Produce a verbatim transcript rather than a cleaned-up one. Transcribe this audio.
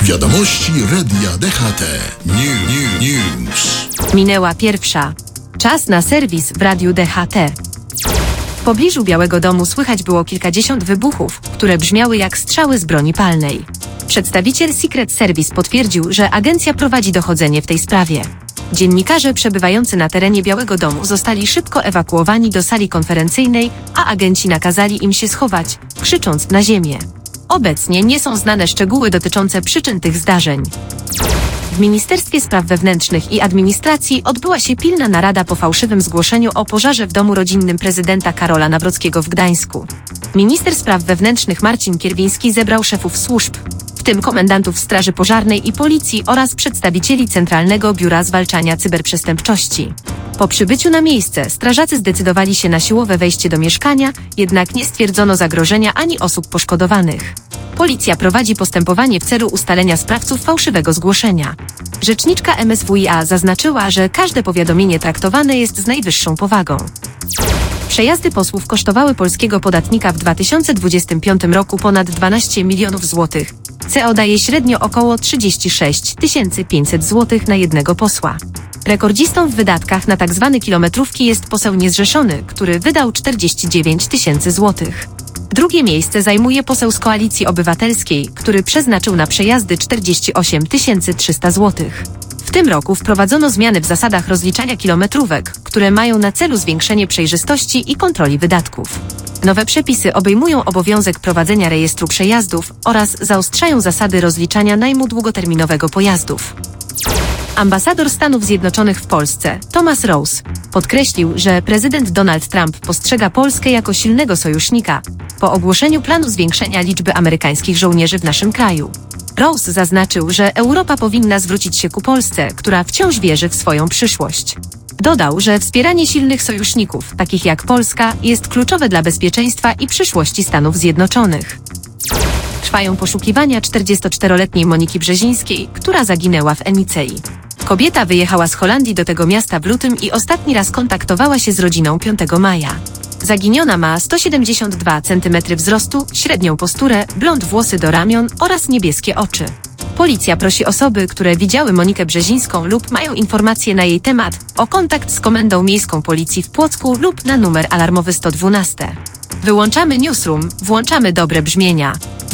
Wiadomości Radia D H T. New, new, news. Minęła pierwsza. Czas na serwis w Radiu D H T. W pobliżu Białego Domu słychać było kilkadziesiąt wybuchów, które brzmiały jak strzały z broni palnej. Przedstawiciel Secret Service potwierdził, że agencja prowadzi dochodzenie w tej sprawie. Dziennikarze przebywający na terenie Białego Domu zostali szybko ewakuowani do sali konferencyjnej, a agenci nakazali im się schować, krzycząc na ziemię. Obecnie nie są znane szczegóły dotyczące przyczyn tych zdarzeń. W Ministerstwie Spraw Wewnętrznych i Administracji odbyła się pilna narada po fałszywym zgłoszeniu o pożarze w domu rodzinnym prezydenta Karola Nawrockiego w Gdańsku. Minister Spraw Wewnętrznych Marcin Kierwiński zebrał szefów służb, w tym komendantów Straży Pożarnej i Policji oraz przedstawicieli Centralnego Biura Zwalczania Cyberprzestępczości. Po przybyciu na miejsce strażacy zdecydowali się na siłowe wejście do mieszkania, jednak nie stwierdzono zagrożenia ani osób poszkodowanych. Policja prowadzi postępowanie w celu ustalenia sprawców fałszywego zgłoszenia. Rzeczniczka M S W i A zaznaczyła, że każde powiadomienie traktowane jest z najwyższą powagą. Przejazdy posłów kosztowały polskiego podatnika w dwa tysiące dwudziestym piątym roku ponad dwanaście milionów złotych. C O daje średnio około trzydzieści sześć tysięcy pięćset złotych na jednego posła. Rekordzistą w wydatkach na tzw. kilometrówki jest poseł niezrzeszony, który wydał czterdzieści dziewięć tysięcy złotych. Drugie miejsce zajmuje poseł z Koalicji Obywatelskiej, który przeznaczył na przejazdy czterdzieści osiem tysięcy trzysta złotych. W tym roku wprowadzono zmiany w zasadach rozliczania kilometrówek, które mają na celu zwiększenie przejrzystości i kontroli wydatków. Nowe przepisy obejmują obowiązek prowadzenia rejestru przejazdów oraz zaostrzają zasady rozliczania najmu długoterminowego pojazdów. Ambasador Stanów Zjednoczonych w Polsce, Thomas Rose, podkreślił, że prezydent Donald Trump postrzega Polskę jako silnego sojusznika po ogłoszeniu planu zwiększenia liczby amerykańskich żołnierzy w naszym kraju. Rose zaznaczył, że Europa powinna zwrócić się ku Polsce, która wciąż wierzy w swoją przyszłość. Dodał, że wspieranie silnych sojuszników, takich jak Polska, jest kluczowe dla bezpieczeństwa i przyszłości Stanów Zjednoczonych. Trwają poszukiwania czterdziestoczteroletniej Moniki Brzezińskiej, która zaginęła w Enicei. Kobieta wyjechała z Holandii do tego miasta w lutym i ostatni raz kontaktowała się z rodziną piątego maja. Zaginiona ma sto siedemdziesiąt dwa centymetry wzrostu, średnią posturę, blond włosy do ramion oraz niebieskie oczy. Policja prosi osoby, które widziały Monikę Brzezińską lub mają informacje na jej temat, o kontakt z Komendą Miejską Policji w Płocku lub na numer alarmowy sto dwanaście. Wyłączamy newsroom, włączamy dobre brzmienia.